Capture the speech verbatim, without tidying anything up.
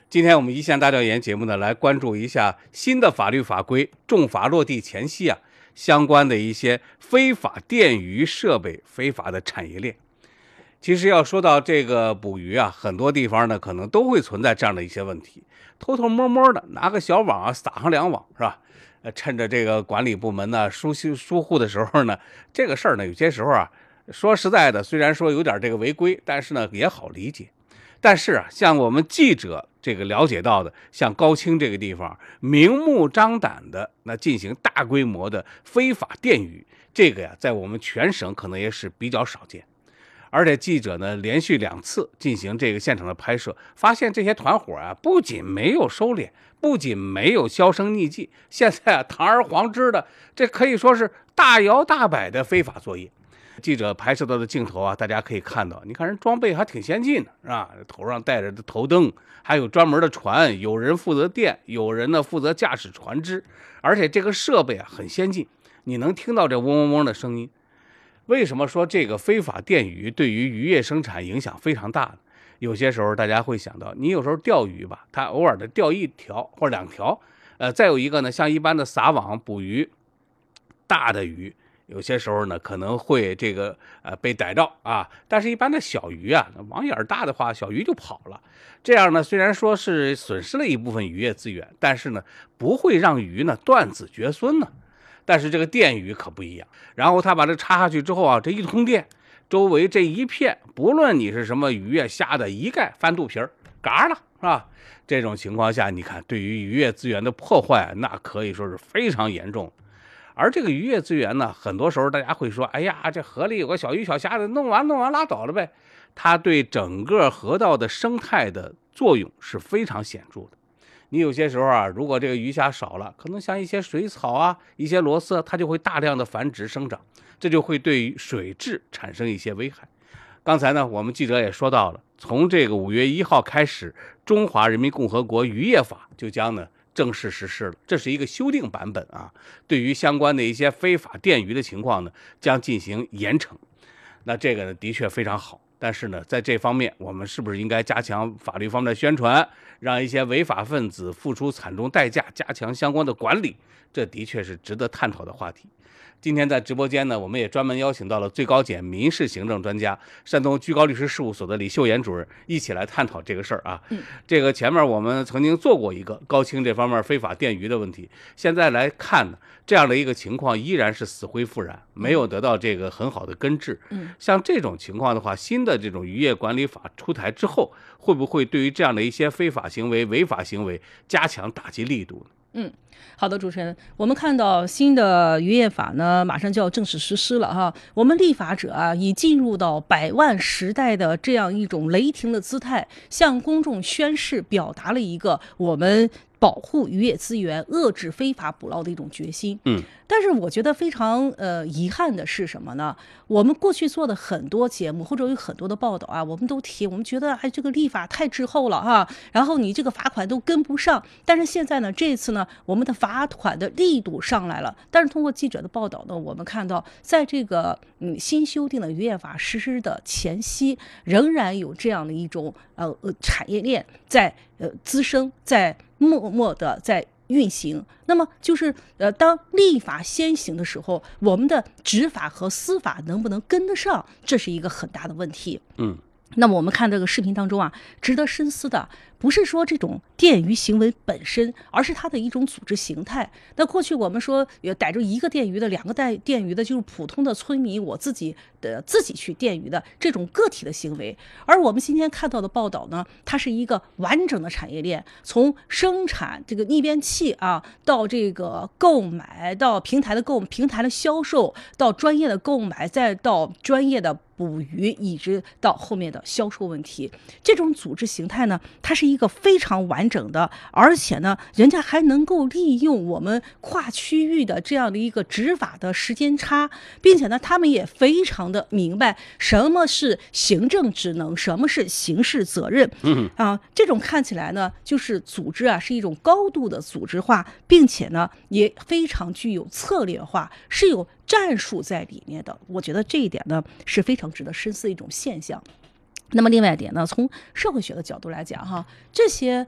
今天我们一线大调研节目呢，来关注一下新的法律法规重罚落地前夕啊，相关的一些非法电鱼设备非法的产业链。其实要说到这个捕鱼啊，很多地方呢可能都会存在这样的一些问题，偷偷摸摸的拿个小网啊撒上两网，是吧？呃，趁着这个管理部门呢疏疏忽的时候呢，这个事儿呢有些时候啊，说实在的，虽然说有点这个违规，但是呢也好理解。但是啊，像我们记者这个了解到的，像高清这个地方明目张胆的那进行大规模的非法电鱼，这个呀，在我们全省可能也是比较少见。而且记者呢连续两次进行这个现场的拍摄，发现这些团伙啊不仅没有收敛，不仅没有销声匿迹，现在啊堂而皇之的，这可以说是大摇大摆的非法作业。记者拍摄到的镜头啊，大家可以看到，你看人装备还挺先进的，是吧？头上戴着的头灯，还有专门的船，有人负责电，有人呢负责驾驶船只，而且这个设备啊很先进，你能听到这嗡嗡嗡的声音。为什么说这个非法电鱼对于渔业生产影响非常大呢？有些时候大家会想到，你有时候钓鱼吧，它偶尔的钓一条或者两条，呃，再有一个呢，像一般的撒网捕鱼，大的鱼。有些时候呢，可能会这个呃被逮着啊，但是一般的小鱼啊，网眼大的话，小鱼就跑了。这样呢，虽然说是损失了一部分渔业资源，但是呢，不会让鱼呢断子绝孙呢。但是这个电鱼可不一样，然后他把这插下去之后啊，这一通电，周围这一片，不论你是什么鱼啊、虾的，一概翻肚皮儿，嘎了，是吧？这种情况下，你看对于渔业资源的破坏，那可以说是非常严重。而这个渔业资源呢，很多时候大家会说，哎呀，这河里有个小鱼小虾的，弄完弄完拉倒了呗。它对整个河道的生态的作用是非常显著的。你有些时候啊，如果这个鱼虾少了，可能像一些水草啊、一些螺丝，它就会大量的繁殖生长，这就会对于水质产生一些危害。刚才呢，我们记者也说到了，从这个五月一号开始，中华人民共和国渔业法就将呢正式实施了，这是一个修订版本啊，对于相关的一些非法电鱼的情况呢，将进行严惩。那这个呢，的确非常好。但是呢，在这方面，我们是不是应该加强法律方面的宣传，让一些违法分子付出惨重代价，加强相关的管理？这的确是值得探讨的话题。今天在直播间呢，我们也专门邀请到了最高检民事行政专家、山东居高律师事务所的李秀妍主任，一起来探讨这个事儿啊。嗯，这个前面我们曾经做过一个高清这方面非法电鱼的问题，现在来看呢，这样的一个情况依然是死灰复燃，没有得到这个很好的根治。嗯，像这种情况的话，新的这种渔业管理法出台之后，会不会对于这样的一些非法行为、违法行为加强打击力度呢？ 嗯，好的，主持人，我们看到新的渔业法呢，马上就要正式实施了哈。我们立法者啊，已进入到百万时代的这样一种雷霆的姿态，向公众宣示，表达了一个我们保护渔业资源、遏制非法捕捞的一种决心。嗯，但是我觉得非常呃遗憾的是什么呢？我们过去做的很多节目或者有很多的报道啊，我们都提，我们觉得哎这个立法太滞后了哈，然后你这个罚款都跟不上。但是现在呢，这次呢，我们的罚款的力度上来了。但是通过记者的报道呢，我们看到在这个嗯新修订的渔业法实施的前夕，仍然有这样的一种呃呃产业链在呃滋生，在默默的在运行。那么就是呃，当立法先行的时候，我们的执法和司法能不能跟得上，这是一个很大的问题。嗯。那么我们看这个视频当中啊，值得深思的不是说这种电鱼行为本身，而是它的一种组织形态。那过去我们说逮着一个电鱼的、两个带电鱼的，就是普通的村民我自己的自己去电鱼的这种个体的行为。而我们今天看到的报道呢，它是一个完整的产业链，从生产这个逆变器啊，到这个购买，到平台的购平台的销售，到专业的购买，再到专业的捕鱼，一直到后面的销售问题。这种组织形态呢，它是一个非常完整的，而且呢，人家还能够利用我们跨区域的这样的一个执法的时间差，并且呢，他们也非常的明白什么是行政职能，什么是刑事责任。嗯啊，这种看起来呢，就是组织啊，是一种高度的组织化，并且呢，也非常具有策略化，是有战术在里面的。我觉得这一点呢，是非常值得深思的一种现象。那么另外一点呢，从社会学的角度来讲哈，这些